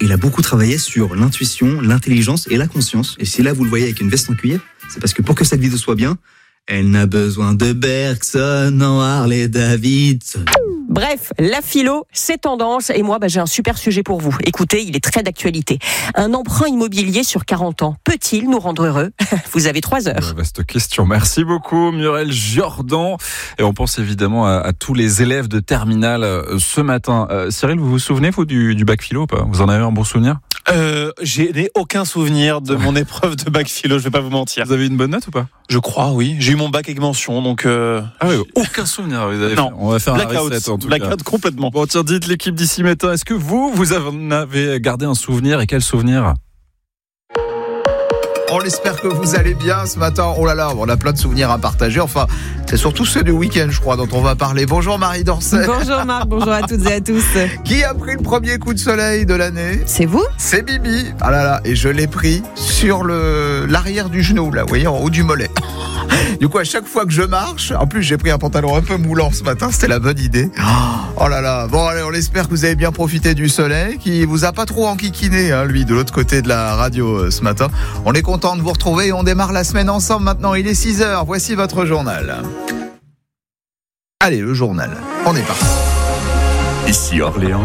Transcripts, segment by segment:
il a beaucoup travaillé sur l'intuition, l'intelligence et la conscience. Et si là, vous le voyez avec une veste en cuir, c'est parce que pour que cette vidéo soit bien, elle n'a besoin de Bergson en Harley-Davidson. Bref, la philo, c'est tendance. Et moi, j'ai un super sujet pour vous. Écoutez, il est très d'actualité. Un emprunt immobilier sur 40 ans, peut-il nous rendre heureux ? Vous avez 3 heures. Vaste question. Merci beaucoup, Muriel Jordan. Et on pense évidemment à tous les élèves de terminale ce matin. Cyril, vous vous souvenez, vous, du bac philo ou pas ? Vous en avez un bon souvenir ? Je n'ai aucun souvenir de mon épreuve de bac philo, je vais pas vous mentir. Vous avez une bonne note ou pas ? Je crois, oui. J'ai eu mon bac avec mention, donc... Ah oui, aucun souvenir. Vous avez non. On va faire Blackout, un reset en tout Blackout cas. complètement. Bon, tiens, dites l'équipe d'ici matin, est-ce que vous en avez gardé un souvenir et quel souvenir ? On espère que vous allez bien ce matin. Oh là là, on a plein de souvenirs à partager. Enfin, c'est surtout ceux du week-end, je crois, dont on va parler. Bonjour Marie Dorcet. Bonjour Marc, bonjour à toutes et à tous. Qui a pris le premier coup de soleil de l'année ? C'est vous ? C'est Bibi. Ah là là, et je l'ai pris sur l'arrière du genou, là, vous voyez, en haut du mollet. Du coup, à chaque fois que je marche, en plus j'ai pris un pantalon un peu moulant ce matin, c'était la bonne idée. Oh là là, bon allez, on espère que vous avez bien profité du soleil, qui vous a pas trop enquiquiné, lui, de l'autre côté de la radio ce matin. On est content de vous retrouver et on démarre la semaine ensemble maintenant. Il est 6h, voici votre journal. Allez, le journal, on est parti. Ici Orléans,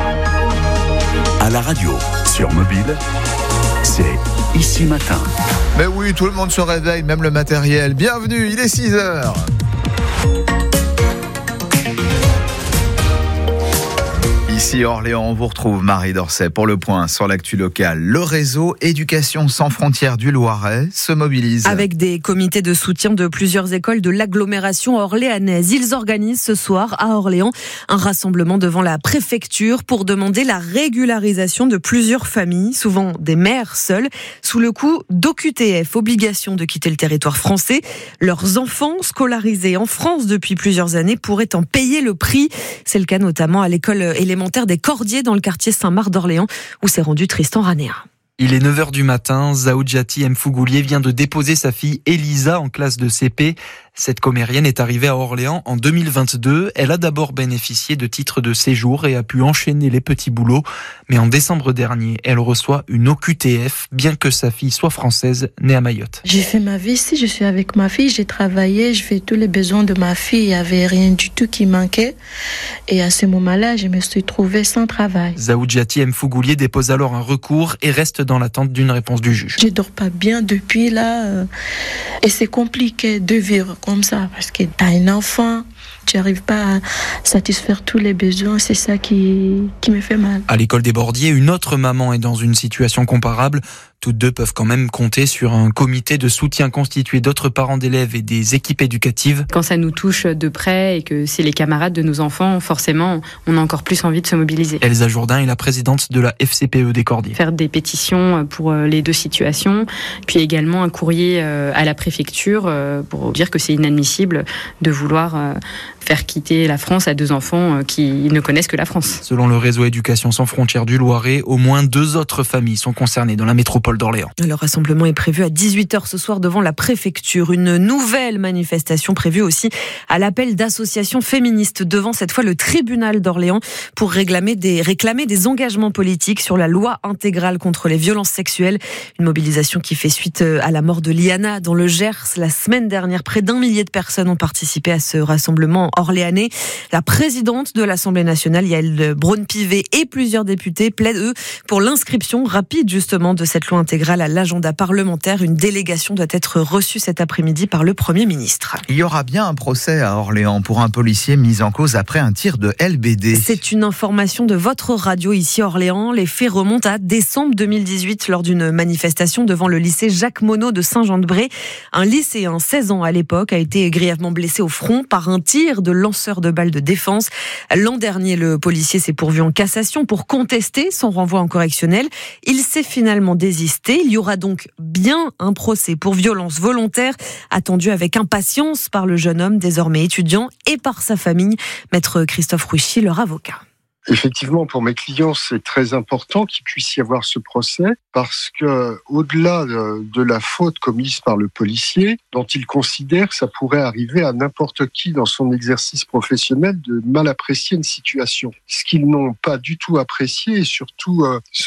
à la radio, sur mobile, c'est Ici Matin. Mais oui, tout le monde se réveille, même le matériel. Bienvenue, il est 6h. Ici Orléans, on vous retrouve Marie Dorcet pour le point sur l'actu locale. Le réseau Éducation sans frontières du Loiret se mobilise. Avec des comités de soutien de plusieurs écoles de l'agglomération orléanaise, ils organisent ce soir à Orléans un rassemblement devant la préfecture pour demander la régularisation de plusieurs familles, souvent des mères seules, sous le coup d'OQTF, obligation de quitter le territoire français. Leurs enfants scolarisés en France depuis plusieurs années pourraient en payer le prix. C'est le cas notamment à l'école élémentaire des Cordiers dans le quartier Saint-Marc d'Orléans où s'est rendu Tristan Ranéa. Il est 9h du matin, Zaoudjati Mfougulier vient de déposer sa fille Elisa en classe de CP. Cette commérienne est arrivée à Orléans en 2022. Elle a d'abord bénéficié de titres de séjour et a pu enchaîner les petits boulots. Mais en décembre dernier, elle reçoit une OQTF, bien que sa fille soit française, née à Mayotte. J'ai fait ma vie ici, je suis avec ma fille, j'ai travaillé, je fais tous les besoins de ma fille. Il n'y avait rien du tout qui manquait. Et à ce moment-là, je me suis trouvée sans travail. Zaoudjati Mfougulier dépose alors un recours et reste dans l'attente d'une réponse du juge. Je ne dors pas bien depuis là. Et c'est compliqué de vivre comme ça parce que tu as un enfant, tu n'arrives pas à satisfaire tous les besoins, c'est ça qui me fait mal. À l'école des Bordiers, une autre maman est dans une situation comparable. Toutes deux peuvent quand même compter sur un comité de soutien constitué d'autres parents d'élèves et des équipes éducatives. Quand ça nous touche de près et que c'est les camarades de nos enfants, forcément, on a encore plus envie de se mobiliser. Elsa Jourdain est la présidente de la FCPE des Cordiers. Faire des pétitions pour les deux situations, puis également un courrier à la préfecture pour dire que c'est inadmissible de vouloir faire quitter la France à deux enfants qui ne connaissent que la France. Selon le réseau Éducation sans frontières du Loiret, au moins 2 autres familles sont concernées dans la métropole d'Orléans. Le rassemblement est prévu à 18h ce soir devant la préfecture. Une nouvelle manifestation prévue aussi à l'appel d'associations féministes devant cette fois le tribunal d'Orléans pour réclamer des engagements politiques sur la loi intégrale contre les violences sexuelles. Une mobilisation qui fait suite à la mort de Liana dans le Gers. La semaine dernière, près d'1 millier de personnes ont participé à ce rassemblement orléanais. La présidente de l'Assemblée nationale, Yael Braun-Pivet, et plusieurs députés plaident, eux, pour l'inscription rapide justement de cette loi intégrale à l'agenda parlementaire. Une délégation doit être reçue cet après-midi par le Premier ministre. Il y aura bien un procès à Orléans pour un policier mis en cause après un tir de LBD. C'est une information de votre radio ici à Orléans. Les faits remontent à décembre 2018 lors d'une manifestation devant le lycée Jacques Monod de Saint-Jean-de-Bray. Un lycéen, 16 ans à l'époque, a été grièvement blessé au front par un tir de lanceur de balles de défense. L'an dernier, le policier s'est pourvu en cassation pour contester son renvoi en correctionnel. Il s'est finalement désisté. Il y aura donc bien un procès pour violence volontaire attendu avec impatience par le jeune homme désormais étudiant et par sa famille. Maître Christophe Rouchy, leur avocat. Effectivement, pour mes clients, c'est très important qu'il puisse y avoir ce procès parce que, au-delà de la faute commise par le policier, dont il considère que ça pourrait arriver à n'importe qui dans son exercice professionnel de mal apprécier une situation. Ce qu'ils n'ont pas du tout apprécié et surtout